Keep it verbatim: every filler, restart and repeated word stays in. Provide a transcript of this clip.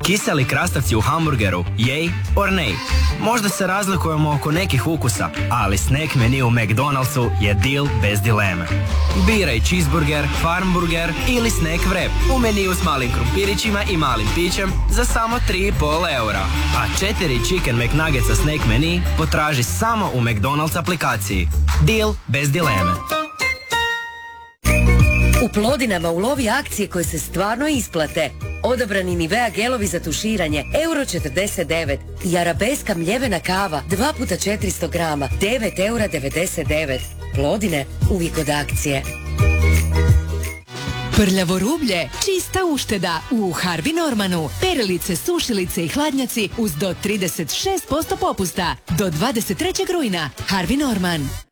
Kiseli krastavci u hamburgeru, yay or nay? Možda se razlikujemo oko nekih ukusa, ali snack menu u McDonald'su je deal bez dileme. Biraj cheeseburger, farmburger ili snack wrap u meniju s malim krumpirićima i malim pićem za samo tri i pol eura. A četiri chicken McNuggetsa snack menu potraži samo u McDonald's aplikaciji. Deal bez dileme. U Plodinama ulovi akcije koje se stvarno isplate. Odabrani Nivea gelovi za tuširanje, euro četrdeset devet. I Arabeska mljevena kava, dva puta četiristo grama, devet eura devedeset devet. Plodine, uvijek od akcije. Prljavo rublje, čista ušteda u Harvey Normanu. Perilice, sušilice i hladnjaci uz do trideset šest posto popusta. Do dvadeset trećeg rujna. Harvey Norman.